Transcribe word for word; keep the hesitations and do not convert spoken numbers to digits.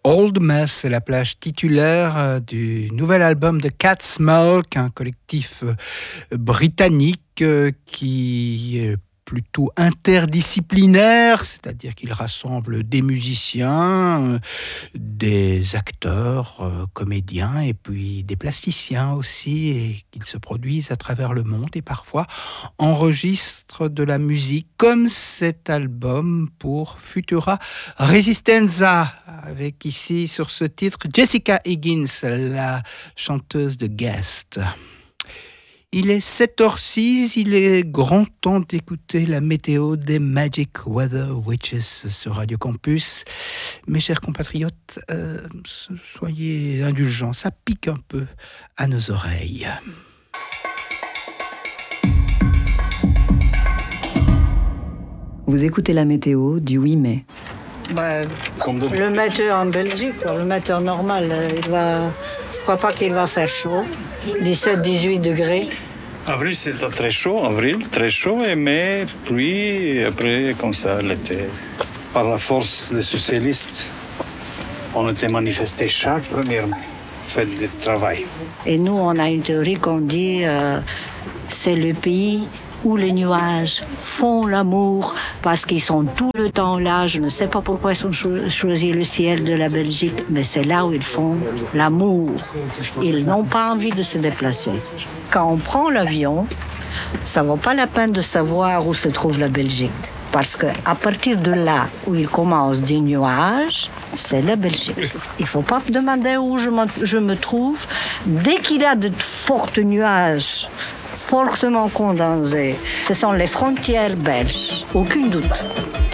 Old Mess, c'est la plage titulaire du nouvel album de Catsmulk, un collectif britannique qui est plutôt interdisciplinaire, c'est-à-dire qu'il rassemble des musiciens, des acteurs, comédiens et puis des plasticiens aussi, et qu'ils se produisent à travers le monde et parfois enregistrent de la musique, comme cet album pour Futura Resistenza, avec ici sur ce titre Jessica Higgins, la chanteuse de Guest. Il est sept heures six, il est grand temps d'écouter la météo des Magic Weather Witches sur Radio Campus. Mes chers compatriotes, euh, soyez indulgents, ça pique un peu à nos oreilles. Vous écoutez la météo du huit mai. Bah, le matin en Belgique, le matin normal, il va... je ne crois pas qu'il va faire chaud, dix-sept à dix-huit degrés. Avril, c'était très chaud, avril, très chaud, et mai, pluie, et après, comme ça, l'été. Par la force des socialistes, on était manifestés chaque premier mai, fête de travail. Et nous, on a une théorie qu'on dit, euh, c'est le pays où les nuages font l'amour parce qu'ils sont tout le temps là. Je ne sais pas pourquoi ils ont cho- choisi le ciel de la Belgique, mais c'est là où ils font l'amour. Ils n'ont pas envie de se déplacer. Quand on prend l'avion, ça ne vaut pas la peine de savoir où se trouve la Belgique. Parce qu'à partir de là où il commence des nuages, c'est la Belgique. Il ne faut pas me demander où je me, je me trouve. Dès qu'il y a de forts nuages, fortement condensés, ce sont les frontières belges, aucun doute.